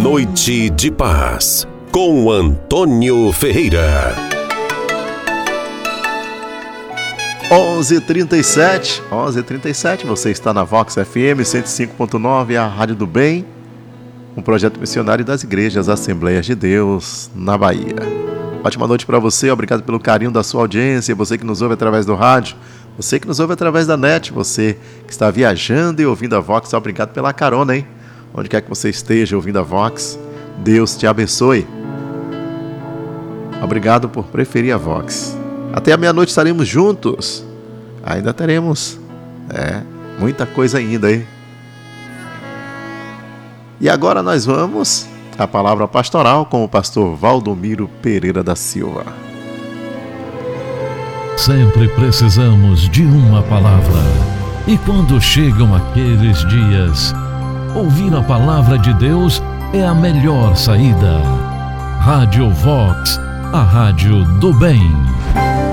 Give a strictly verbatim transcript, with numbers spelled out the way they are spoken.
Noite de Paz, com Antônio Ferreira. onze e trinta e sete, onze e trinta e sete, você está na Vox F M cento e cinco ponto nove, a Rádio do Bem, um projeto missionário das igrejas Assembleias de Deus, na Bahia. Ótima noite para você, obrigado pelo carinho da sua audiência, você que nos ouve através do rádio, você que nos ouve através da net, você que está viajando e ouvindo a Vox, obrigado pela carona, hein? Onde quer que você esteja ouvindo a Vox, Deus te abençoe. Obrigado por preferir a Vox. Até a meia-noite estaremos juntos. Ainda teremos, é, muita coisa ainda, hein? E agora nós vamos à palavra pastoral com o pastor Valdomiro Pereira da Silva. Sempre precisamos de uma palavra. E quando chegam aqueles dias, ouvir a palavra de Deus é a melhor saída. Rádio Vox, a rádio do bem.